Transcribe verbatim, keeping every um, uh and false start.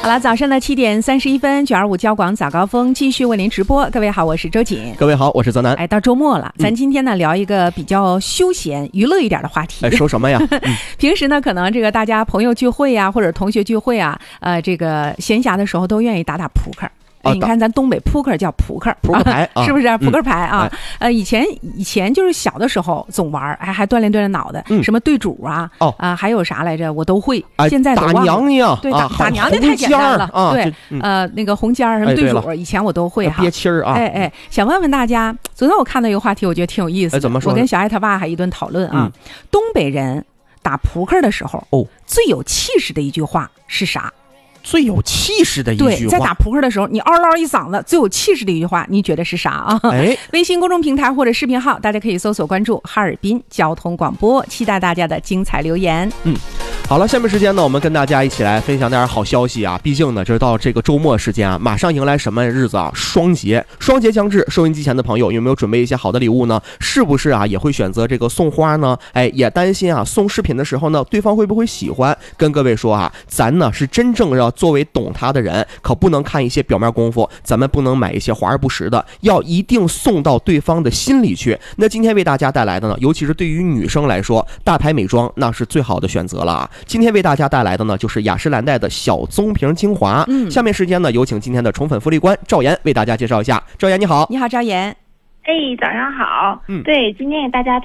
好了，早上的七点三十一分，九二五交广早高峰继续为您直播。各位好，我是周瑾。 各位好，我是泽南。 哎，到周末了，咱今天呢、嗯、聊一个比较休闲娱乐一点的话题。 哎，说什么呀？ 嗯、平时呢，可能这个大家朋友聚会啊，或者同学聚会啊，呃，这个闲暇的时候都愿意打打扑克。哎，你看咱东北扑克叫扑克， 扑克牌、啊、 是不是？扑克牌啊， 嗯、 呃，以前以前就是小的时候总玩，哎，还锻炼锻炼脑袋，嗯、什么对主啊，哦啊、呃，还有啥来着，我都会。 哎、 现在都忘了打娘娘， 对，打、 啊、 打娘娘太简单了， 啊、 对，嗯、呃，那个红尖儿什么对主，哎、以前我都会哈。 憋气儿啊， 哎哎，想问问大家，昨天我看到一个话题，我觉得挺有意思的。 哎、怎么说？ 我跟小爱他爸还一顿讨论啊，嗯、东北人打扑克的时候，哦，最有气势的一句话是啥？ 最有气势的一句话， 对，在打扑克的时候，你嗷嗷一嗓子，最有气势的一句话，你觉得是啥啊？ 哎， 微信公众平台或者视频号，大家可以搜索关注哈尔滨交通广播，期待大家的精彩留言。 嗯，好了，下面时间呢，我们跟大家一起来分享点好消息啊！毕竟呢，这到这个周末时间啊，马上迎来什么日子啊？双节，双节将至，收音机前的朋友有没有准备一些好的礼物呢？是不是啊，也会选择这个送花呢？哎，也担心啊，送饰品的时候呢，对方会不会喜欢？跟各位说啊，咱呢是真正要作为懂他的人，可不能看一些表面功夫，咱们不能买一些华而不实的，要一定送到对方的心里去。那今天为大家带来的呢，尤其是对于女生来说，大牌美妆那是最好的选择了啊。今天为大家带来的呢，就是雅诗兰黛的小棕瓶精华。嗯，下面时间呢，有请今天的宠粉福利官赵岩为大家介绍一下。赵岩你好。 你好，赵岩。 哎，早上好。嗯，对，今天给大家